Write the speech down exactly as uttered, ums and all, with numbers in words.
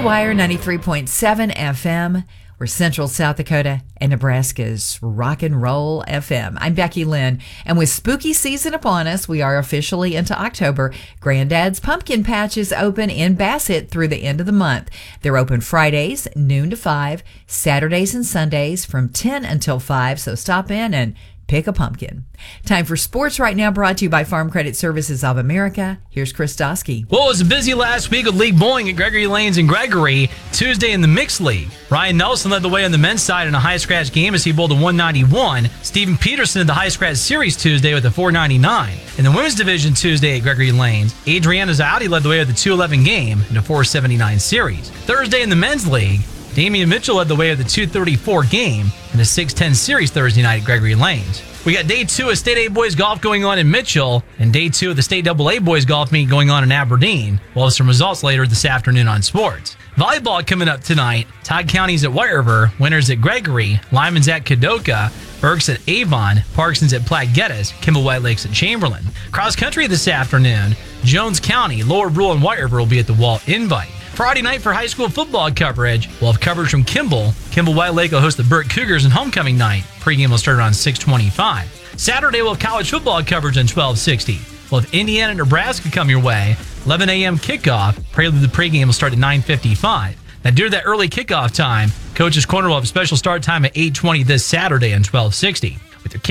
Wire ninety-three point seven F M. We're Central South Dakota and Nebraska's rock and roll F M. I'm Becky Lynn, and with spooky season upon us, we are officially into October. Granddad's Pumpkin Patch is open in Bassett through the end of the month. They're open Fridays, noon to five, Saturdays and Sundays from ten until five, so stop in and pick a pumpkin. Time for sports right now, brought to you by Farm Credit Services of America. Here's Chris Dosky. Well, it was a busy last week with league bowling at Gregory Lanes and Gregory. Tuesday in the mixed league, Ryan Nelson led the way on the men's side in a high scratch game as he bowled a one ninety-one. Stephen Peterson in the high scratch series Tuesday with a four ninety-nine. In the women's division Tuesday at Gregory Lanes, Adriana Zauti led the way with a two eleven game in a four seventy-nine series. Thursday in the men's league, Damian Mitchell led the way with a two thirty-four game in a six ten series Thursday night at Gregory Lanes. We got day two of State A Boys Golf going on in Mitchell and day two of the State Double A Boys Golf meet going on in Aberdeen. We'll have some results later this afternoon on sports. Volleyball coming up tonight. Todd County's at White River, Winters at Gregory, Lyman's at Kadoka, Berks at Avon, Parkson's at Platte Geddes, Kimball White Lakes at Chamberlain. Cross country this afternoon, Jones County, Lower Brule, and White River will be at the Walt Invite. Friday night for high school football coverage, we'll have coverage from Kimball. Kimball White Lake will host the Burt Cougars in homecoming night. Pregame will start around six twenty-five. Saturday, we'll have college football coverage on twelve sixty. We'll have Indiana and Nebraska come your way. eleven a.m. kickoff. Prelude the pregame will start at nine fifty-five. Now, due to that early kickoff time, Coach's Corner will have a special start time at eight twenty this Saturday on twelve sixty.